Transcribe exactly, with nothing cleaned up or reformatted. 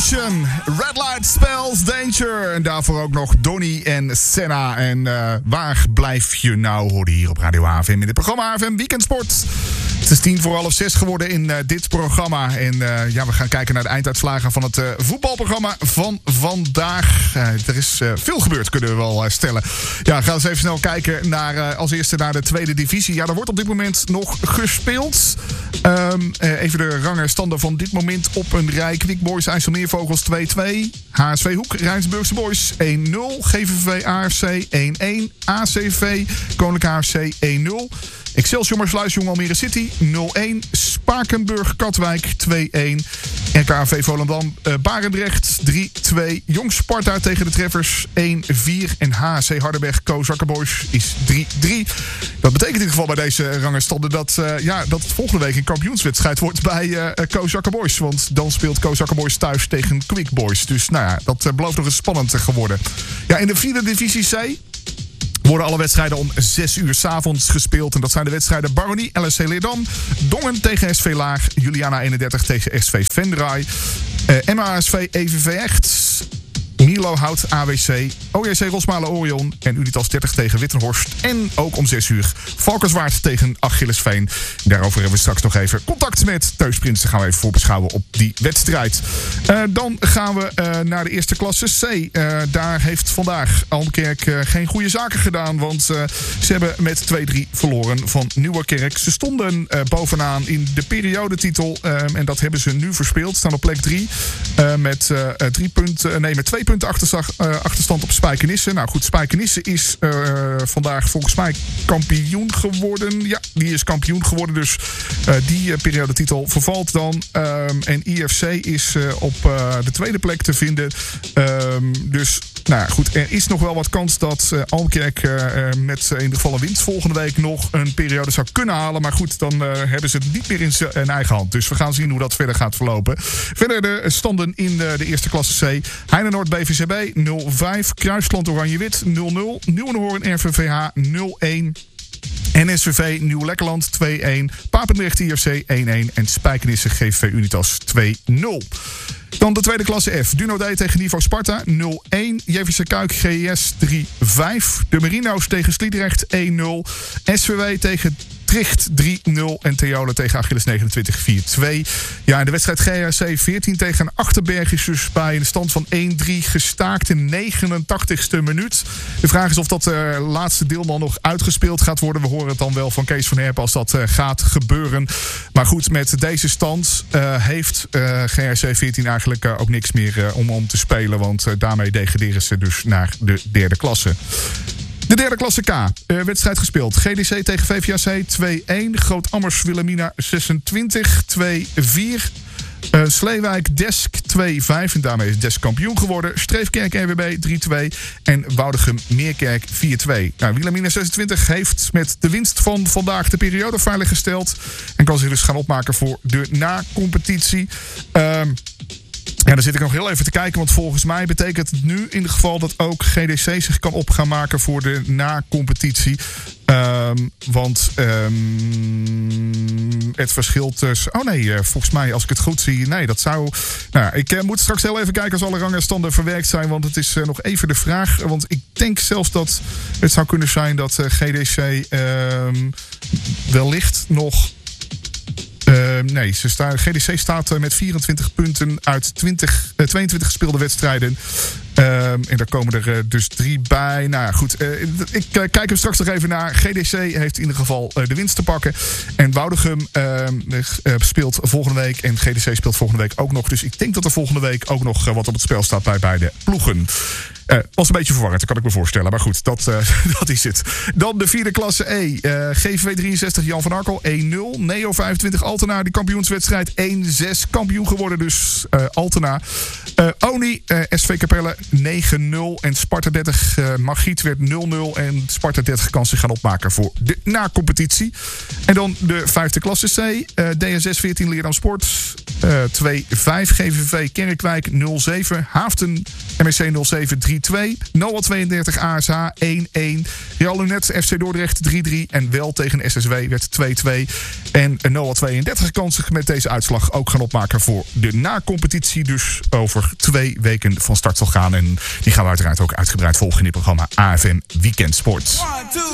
Revolution, Red Light Spells Danger. En daarvoor ook nog Donny en Senna. En uh, waar blijf je nou, hoorde hier op Radio H F M in dit programma H F M Weekend Sport. Het is tien voor half zes geworden in uh, dit programma. En uh, ja, we gaan kijken naar de einduitslagen van het uh, voetbalprogramma van vandaag. Uh, er is uh, veel gebeurd, kunnen we wel uh, stellen. Ja, gaan we eens even snel kijken naar, uh, als eerste naar de tweede divisie. Ja, er wordt op dit moment nog gespeeld. Um, uh, even de rangenstanden van dit moment op een rij. Quick Boys IJsselmeervogels twee twee. H S V Hoek Rijnsburgse Boys één nul. G V V A F C één één. A C V Koninklijke A F C één nul. Excelsior Sluisjong Almere City nul één. Spakenburg Katwijk twee één. R K V Volendam uh, Barendrecht drie twee. Jong Sparta tegen de Treffers één vier. En H C Hardenberg Kozakkenboys is drie drie. Dat betekent in ieder geval bij deze rangenstanden dat, uh, ja, dat het volgende week een kampioenswedstrijd wordt bij uh, Kozakkenboys. Want dan speelt Kozakkenboys thuis tegen Quick Boys. Dus nou ja, dat uh, belooft nog eens spannend te geworden. Ja, in de vierde divisie C worden alle wedstrijden om zes uur 's avonds gespeeld. En dat zijn de wedstrijden Baronie, L S C Leerdam, Dongen tegen S V Laag, Juliana eenendertig tegen S V Venray, uh, M A S V E V V Echt, Milo Hout A W C, O J C Rosmalen Orion en Unitas dertig tegen Wittenhorst. En ook om zes uur Valkenswaard tegen Achillesveen. Daarover hebben we straks nog even contact met Teus Prins. Dan gaan we even voorbeschouwen op die wedstrijd. Uh, dan gaan we uh, naar de eerste klasse C. Uh, daar heeft vandaag Almkerk uh, geen goede zaken gedaan. Want uh, ze hebben met twee drie verloren van Nieuwerkerk. Ze stonden uh, bovenaan in de periodetitel. Uh, en dat hebben ze nu verspeeld. Staan op plek drie. Uh, met, uh, drie punten, uh, nee, met twee punten achterstand, uh, achterstand op Spijkenisse. Nou goed, Spijkenisse is uh, vandaag volgens mij kampioen geworden. Ja, die is kampioen geworden. Dus uh, die uh, periodetitel vervalt dan. Um, en I F C is uh, op uh, de tweede plek te vinden. Um, dus nou ja, goed, er is nog wel wat kans dat uh, Almkerk uh, met uh, in ieder geval een winst volgende week nog een periode zou kunnen halen. Maar goed, dan uh, hebben ze het niet meer in zijn eigen hand. Dus we gaan zien hoe dat verder gaat verlopen. Verder de standen in de, de eerste klasse C. Heinenoord B V C B nul vijf. Kruisland Oranje-Wit nul nul. Nieuwenhoorn R V V H nul één. N S V V Nieuw-Lekkerland twee één. Papendrecht I F C één één. En Spijkenisse G V V Unitas twee nul. Dan de tweede klasse F. Duno D tegen Nivo Sparta nul één. J V C Kuik G I S drie vijf. De Merino's tegen Sliedrecht één nul. S V W tegen Tricht drie nul. En Theolen tegen Achilles negenentwintig vier twee. Ja, in de wedstrijd G H C veertien tegen Achterberg is dus bij een stand van één drie gestaakt in negenentachtigste minuut. De vraag is of dat uh, laatste deel dan nog uitgespeeld gaat worden. We horen het dan wel van Kees van Herpen als dat uh, gaat gebeuren. Maar goed, met deze stand uh, heeft uh, G H C veertien eigenlijk uh, ook niks meer uh, om, om te spelen. Want uh, daarmee degraderen ze dus naar de derde klasse. De derde klasse K. Uh, wedstrijd gespeeld. G D C tegen V V A C twee één. Groot-Ammers Wilhelmina zesentwintig twee vier. Uh, Sleewijk Desk twee vijf. En daarmee is Desk kampioen geworden. Streefkerk R W B drie twee. En Woudegem Meerkerk vier twee. Nou, Wilhelmina zesentwintig heeft met de winst van vandaag de periode veiliggesteld. En kan zich dus gaan opmaken voor de na-competitie. Uh, Ja, dan zit ik nog heel even te kijken, want volgens mij betekent het nu in ieder geval dat ook G D C zich kan op gaan maken voor de na-competitie. Um, want um, het verschil tussen... Oh nee, uh, volgens mij, als ik het goed zie... Nee, dat zou... Nou, ik uh, moet straks heel even kijken als alle rangenstanden verwerkt zijn. Want het is uh, nog even de vraag. Want ik denk zelfs dat het zou kunnen zijn dat uh, G D C um, wellicht nog... Uh, nee, ze staan, G D C staat uh, met vierentwintig punten uit twintig, uh, tweeëntwintig gespeelde wedstrijden. Uh, en daar komen er uh, dus drie bij. Nou ja, goed. Uh, ik uh, kijk hem straks nog even naar. G D C heeft in ieder geval uh, de winst te pakken. En Woudegem uh, uh, speelt volgende week. En G D C speelt volgende week ook nog. Dus ik denk dat er volgende week ook nog uh, wat op het spel staat bij beide ploegen. Uh, was een beetje verwarrend, dat kan ik me voorstellen. Maar goed, dat, uh, dat is het. Dan de vierde klasse E. Uh, G V V drieënzestig Jan van Arkel één nul. Neo vijfentwintig Altena. Die kampioenswedstrijd één zes. Kampioen geworden dus uh, Altena. Uh, Oni uh, S V Capelle negen nul. En Sparta dertig uh, Margriet werd nul nul. En Sparta dertig kan zich gaan opmaken voor de na-competitie. En dan de vijfde klasse C. Uh, D S S veertien Leerdam Sport. Uh, twee vijf G V V Kerkwijk nul zeven. Haaften M S C nul zeven drie drie twee. Noah tweeëndertig A S H één één. Real Lunet F C Dordrecht drie drie. En wel tegen S S W werd twee twee. En Noah tweeëndertig kan zich met deze uitslag ook gaan opmaken voor de na-competitie. Dus over twee weken van start zal gaan. En die gaan we uiteraard ook uitgebreid volgen in dit programma A F M Weekend Sport.